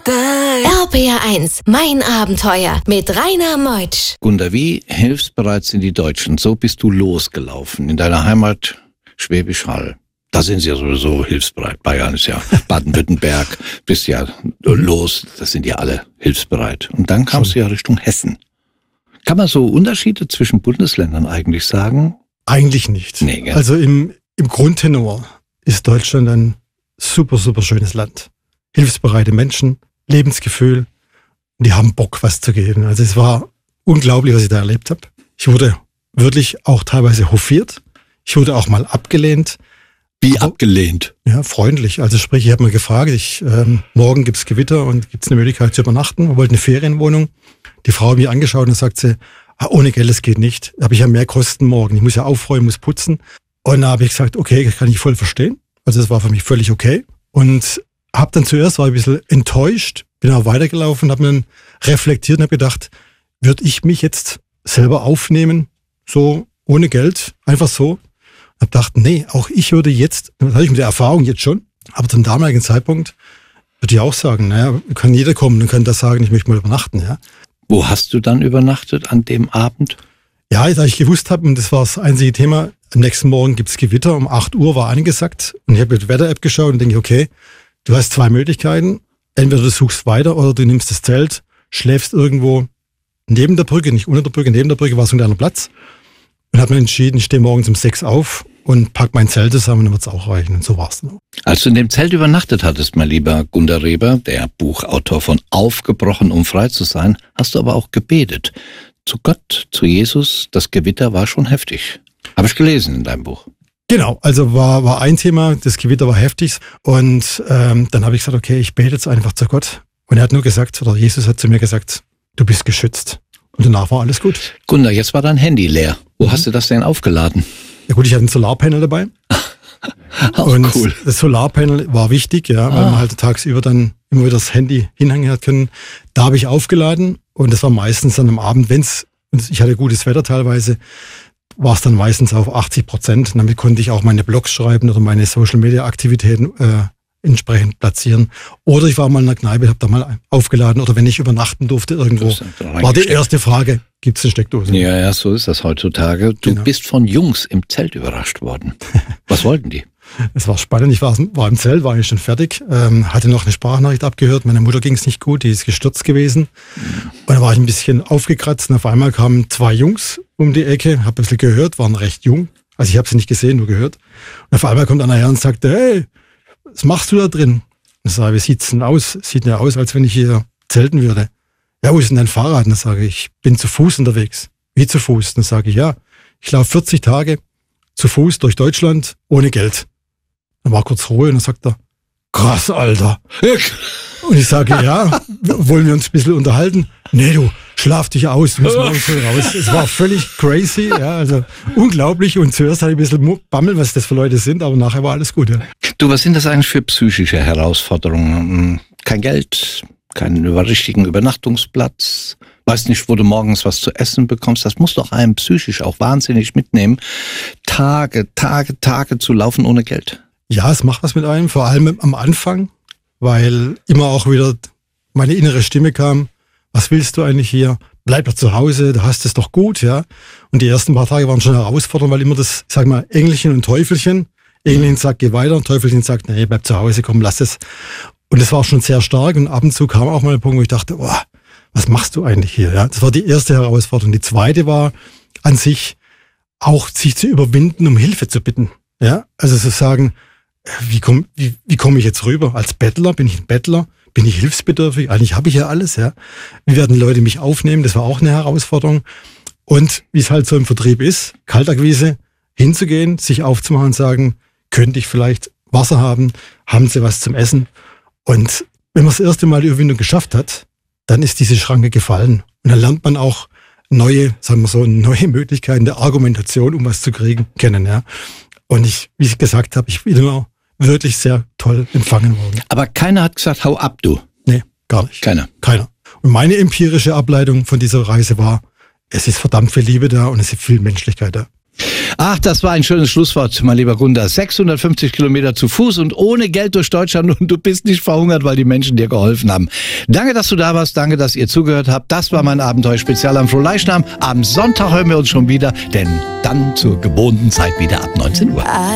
RPR1, mein Abenteuer mit Rainer Meutsch. Gunda, wie hilfsbereit sind die Deutschen? So bist du losgelaufen in deiner Heimat Schwäbisch Hall. Da sind sie ja sowieso hilfsbereit. Bayern ist ja Baden-Württemberg, bist ja los, das sind ja alle hilfsbereit. Und dann kamst du ja Richtung Hessen. Kann man so Unterschiede zwischen Bundesländern eigentlich sagen? Eigentlich nicht. Nee, gell? Also im Grundtenor ist Deutschland ein super, super schönes Land. Hilfsbereite Menschen, Lebensgefühl, und die haben Bock, was zu geben. Also es war unglaublich, was ich da erlebt habe. Ich wurde wirklich auch teilweise hofiert. Ich wurde auch mal abgelehnt. Wie abgelehnt? Ja, freundlich. Also sprich, ich habe mal gefragt, morgen gibt's Gewitter und gibt's eine Möglichkeit zu übernachten. Wir wollten eine Ferienwohnung. Die Frau hat mich angeschaut und sagt sie, ohne Geld, es geht nicht. Da habe ich ja mehr Kosten morgen. Ich muss ja aufräumen, muss putzen. Und da habe ich gesagt, okay, das kann ich voll verstehen. Also das war für mich völlig okay. Und habe dann zuerst, war ein bisschen enttäuscht, bin auch weitergelaufen, habe mir dann reflektiert und habe gedacht, würde ich mich jetzt selber aufnehmen, so ohne Geld, einfach so. Habe gedacht, nee, auch ich würde jetzt, das hatte ich mit der Erfahrung jetzt schon, aber zum damaligen Zeitpunkt würde ich auch sagen, naja, kann jeder kommen und kann das sagen, ich möchte mal übernachten, ja. Wo hast du dann übernachtet an dem Abend? Ja, da ich gewusst habe, und das war das einzige Thema, am nächsten Morgen gibt's Gewitter, um 8 Uhr war angesagt und ich habe mit der Wetter-App geschaut und denke, okay, du hast 2 Möglichkeiten, entweder du suchst weiter oder du nimmst das Zelt, schläfst irgendwo neben der Brücke, nicht unter der Brücke, neben der Brücke war so ein kleiner Platz und habe mir entschieden, ich stehe morgens um 6 auf und pack mein Zelt zusammen, dann wird's auch reichen und so war's dann. Als du in dem Zelt übernachtet hattest, mein lieber Gunda Reber, der Buchautor von Aufgebrochen, um frei zu sein, hast du aber auch gebetet. Zu Gott, zu Jesus, das Gewitter war schon heftig. Habe ich gelesen in deinem Buch. Genau, also war ein Thema, das Gewitter war heftig und dann habe ich gesagt, okay, ich bete jetzt einfach zu Gott. Und er hat nur gesagt, oder Jesus hat zu mir gesagt, du bist geschützt. Und danach war alles gut. Gunda, jetzt war dein Handy leer. Wo hast du das denn aufgeladen? Ja gut, ich hatte ein Solarpanel dabei. Und cool. Das Solarpanel war wichtig, ja, weil man halt tagsüber dann immer wieder das Handy hinhängen hat können. Da habe ich aufgeladen und das war meistens dann am Abend, und ich hatte gutes Wetter teilweise, war es dann meistens auf 80%. Und damit konnte ich auch meine Blogs schreiben oder meine Social-Media-Aktivitäten entsprechend platzieren. Oder ich war mal in der Kneipe, habe da mal aufgeladen. Oder wenn ich übernachten durfte irgendwo, war die erste Frage, gibt es eine Steckdose? Ja, so ist das heutzutage. Du bist von Jungs im Zelt überrascht worden. Was wollten die? Es war spannend. Ich war im Zelt, war eigentlich schon fertig, hatte noch eine Sprachnachricht abgehört. Meiner Mutter ging es nicht gut, die ist gestürzt gewesen. Und da war ich ein bisschen aufgekratzt und auf einmal kamen 2 Jungs um die Ecke, habe ein bisschen gehört, waren recht jung. Also ich habe sie nicht gesehen, nur gehört. Und auf einmal kommt einer her und sagte, hey, was machst du da drin? Und ich sage, wie sieht's denn aus? Sieht ja aus, als wenn ich hier zelten würde. Ja, wo ist denn dein Fahrrad? Und dann sage ich bin zu Fuß unterwegs. Wie zu Fuß? Und dann sage ich, ja, ich laufe 40 Tage zu Fuß durch Deutschland ohne Geld. Dann war kurz Ruhe und dann sagt er, krass, Alter. Und ich sage, ja, wollen wir uns ein bisschen unterhalten? Nee, du, schlaf dich aus, du musst morgen früh raus. Es war völlig crazy, ja, also unglaublich. Und zuerst hatte ich ein bisschen Bammel, was das für Leute sind, aber nachher war alles gut. Ja. Du, was sind das eigentlich für psychische Herausforderungen? Kein Geld, keinen richtigen Übernachtungsplatz, weißt nicht, wo du morgens was zu essen bekommst. Das muss doch einen psychisch auch wahnsinnig mitnehmen, Tage zu laufen ohne Geld. Ja, es macht was mit einem, vor allem am Anfang, weil immer auch wieder meine innere Stimme kam, was willst du eigentlich hier? Bleib doch zu Hause, du hast es doch gut, ja. Und die ersten paar Tage waren schon herausfordernd, weil immer das, sag mal, Engelchen und Teufelchen, Engelchen sagt, geh weiter, und Teufelchen sagt, nee, bleib zu Hause, komm, lass es. Und es war schon sehr stark und ab und zu kam auch mal ein Punkt, wo ich dachte, oh, was machst du eigentlich hier? Ja, das war die erste Herausforderung. Die zweite war an sich auch, sich zu überwinden, um Hilfe zu bitten. Ja, also zu sagen, wie komme ich jetzt rüber? Als Bettler, bin ich ein Bettler? Bin ich hilfsbedürftig? Eigentlich habe ich ja alles, ja. Wie werden Leute mich aufnehmen? Das war auch eine Herausforderung. Und wie es halt so im Vertrieb ist, Kaltakquise, hinzugehen, sich aufzumachen und sagen, könnte ich vielleicht Wasser haben? Haben Sie was zum Essen? Und wenn man das erste Mal die Überwindung geschafft hat, dann ist diese Schranke gefallen. Und dann lernt man auch neue Möglichkeiten der Argumentation, um was zu kriegen, kennen, ja. Und wie ich gesagt habe, ich bin immer wirklich sehr toll empfangen worden. Aber keiner hat gesagt, hau ab, du. Nee, gar nicht. Keiner. Und meine empirische Ableitung von dieser Reise war, es ist verdammt viel Liebe da und es ist viel Menschlichkeit da. Ach, das war ein schönes Schlusswort, mein lieber Gunda. 650 Kilometer zu Fuß und ohne Geld durch Deutschland und du bist nicht verhungert, weil die Menschen dir geholfen haben. Danke, dass du da warst. Danke, dass ihr zugehört habt. Das war mein Abenteuer-Spezial am Frohleichnam. Am Sonntag hören wir uns schon wieder, denn dann zur gewohnten Zeit wieder ab 19 Uhr.